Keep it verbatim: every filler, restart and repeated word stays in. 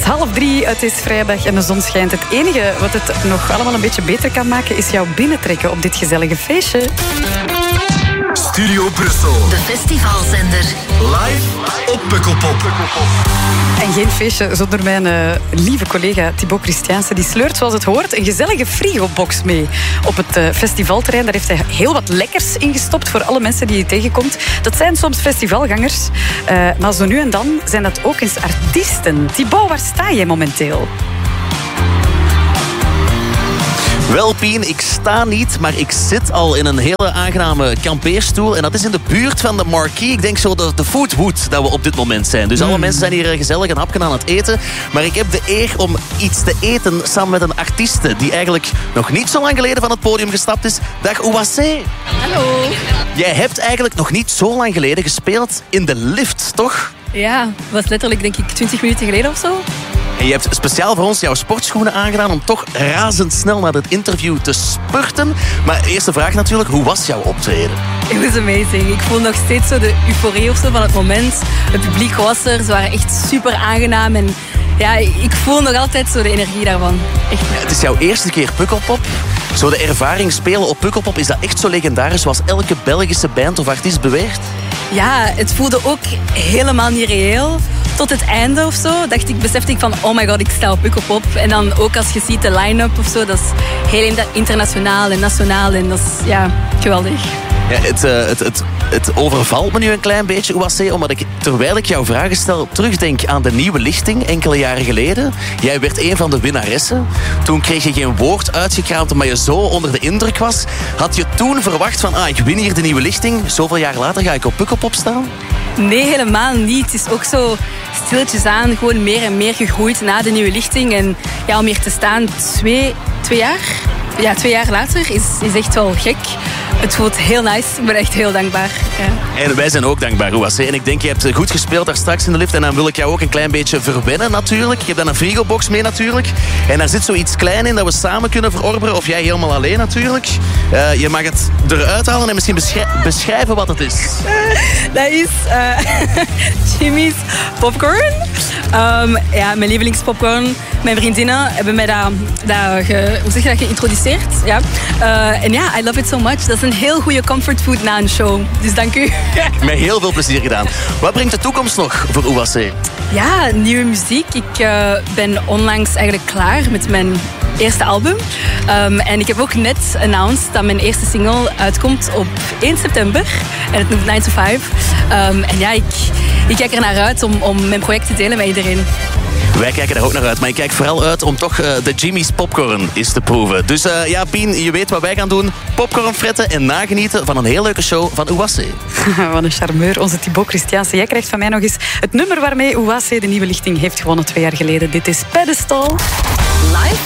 is half drie, het is vrijdag en de zon schijnt. Het enige wat het nog allemaal een beetje beter kan maken is jou binnentrekken op dit gezellige feestje. Studio Brussel. De festivalzender. Live op Pukkelpop. En geen feestje zonder mijn uh, lieve collega Thibaut Christiaanse. Die sleurt zoals het hoort een gezellige frigobox mee op het uh, festivalterrein. Daar heeft hij heel wat lekkers in gestopt voor alle mensen die je tegenkomt. Dat zijn soms festivalgangers. Uh, maar zo nu en dan zijn dat ook eens artiesten. Thibaut, waar sta jij momenteel? Wel, Pien, ik sta niet, maar ik zit al in een hele aangename kampeerstoel. En dat is in de buurt van de Marquee. Ik denk zo de, de foodwood dat we op dit moment zijn. Dus mm. alle mensen zijn hier gezellig een hapje aan het eten. Maar ik heb de eer om iets te eten samen met een artieste die eigenlijk nog niet zo lang geleden van het podium gestapt is. Dag, Ouassé. Hallo. Jij hebt eigenlijk nog niet zo lang geleden gespeeld in de lift, toch? Ja, dat was letterlijk denk ik twintig minuten geleden of zo. En je hebt speciaal voor ons jouw sportschoenen aangedaan om toch razendsnel naar het interview te spurten. Maar eerste vraag natuurlijk, hoe was jouw optreden? It was amazing. Ik voel nog steeds zo de euforie of zo van het moment. Het publiek was er, ze waren echt super aangenaam. En ja, ik voel nog altijd zo de energie daarvan. Echt. Ja, het is jouw eerste keer Pukkelpop. Zo de ervaring spelen op Pukkelpop, is dat echt zo legendarisch zoals elke Belgische band of artiest beweert? Ja, het voelde ook helemaal niet reëel. Tot het einde of zo, dacht ik, besefte ik van, oh my god, ik sta op Pukkelpop. En dan ook als je ziet de line-up of zo, dat is heel internationaal en nationaal. En dat is, ja, geweldig. Ja, het, uh, het, het, het overvalt me nu een klein beetje, Ouassé, omdat ik, terwijl ik jouw vragen stel, terugdenk aan de Nieuwe Lichting enkele jaren geleden. Jij werd een van de winnaressen. Toen kreeg je geen woord uitgekraamd omdat je zo onder de indruk was. Had je toen verwacht van, ah, ik win hier de Nieuwe Lichting, zoveel jaar later ga ik op Pukkelpop staan? Nee, helemaal niet. Het is ook zo stilletjes aan, gewoon meer en meer gegroeid na de Nieuwe Lichting. En ja, om hier te staan twee, twee jaar... Ja, twee jaar later is, is echt wel gek. Het voelt heel nice. Ik ben echt heel dankbaar. Ja. En wij zijn ook dankbaar, Ouassé. En ik denk, je hebt goed gespeeld daar straks in de lift. En dan wil ik jou ook een klein beetje verwennen natuurlijk. Je hebt dan een frigobox mee natuurlijk. En daar zit zoiets klein in dat we samen kunnen verorberen. Of jij helemaal alleen natuurlijk. Uh, je mag het eruit halen en misschien beschrijven, beschrijven wat het is. Uh, dat is uh, Jimmy's popcorn. Um, ja, mijn lievelingspopcorn. Mijn vriendinnen hebben mij dat, dat, ge, hoe zeg je dat geïntroduceerd. Ja. Uh, en ja, I love it so much. Dat is een heel goede comfortfood na een show. Dus dank u. Met heel veel plezier gedaan. Wat brengt de toekomst nog voor Ouassé? Ja, nieuwe muziek. Ik uh, ben onlangs eigenlijk klaar met mijn eerste album. Um, en ik heb ook net announced dat mijn eerste single uitkomt op één september. En het noemt nine to five. Um, en ja, ik, ik kijk er naar uit om, om mijn project te delen met iedereen. Wij kijken er ook naar uit, maar ik kijk vooral uit om toch uh, de Jimmy's popcorn eens te proeven. Dus uh, ja, Pien, je weet wat wij gaan doen. Popcorn fretten en nagenieten van een heel leuke show van Ouassé. Wat een charmeur, onze Thibaut Christiaanse. Jij krijgt van mij nog eens het nummer waarmee Ouassé de Nieuwe Lichting heeft gewonnen twee jaar geleden. Dit is Pedestal. Live